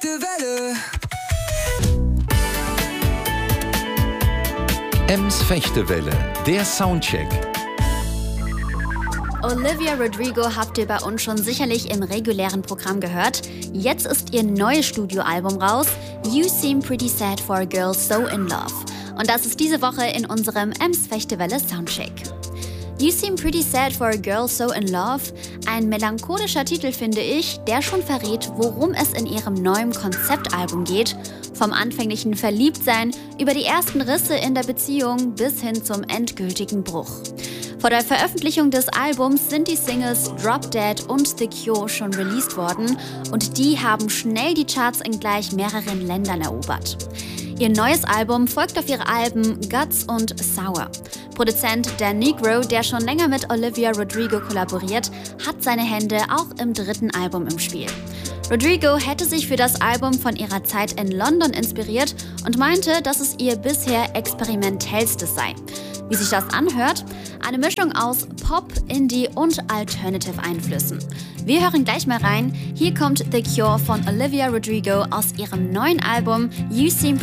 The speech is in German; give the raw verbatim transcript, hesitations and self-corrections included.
Welle. Ems Fechtewelle, der Soundcheck. Olivia Rodrigo habt ihr bei uns schon sicherlich im regulären Programm gehört. Jetzt ist ihr neues Studioalbum raus, You Seem Pretty Sad for a Girl So in Love. Und das ist diese Woche in unserem Ems Fechtewelle Soundcheck. You Seem Pretty Sad for a Girl So in Love, ein melancholischer Titel, finde ich, der schon verrät, worum es in ihrem neuen Konzeptalbum geht. Vom anfänglichen Verliebtsein über die ersten Risse in der Beziehung bis hin zum endgültigen Bruch. Vor der Veröffentlichung des Albums sind die Singles Drop Dead und The Cure schon released worden und die haben schnell die Charts in gleich mehreren Ländern erobert. Ihr neues Album folgt auf ihre Alben Guts und Sour. Produzent Dan Nigro, der schon länger mit Olivia Rodrigo kollaboriert, hat seine Hände auch im dritten Album im Spiel. Rodrigo hätte sich für das Album von ihrer Zeit in London inspiriert und meinte, dass es ihr bisher experimentellstes sei. Wie sich das anhört? Eine Mischung aus Pop, Indie und Alternative-Einflüssen. Wir hören gleich mal rein. Hier kommt The Cure von Olivia Rodrigo aus ihrem neuen Album You Seem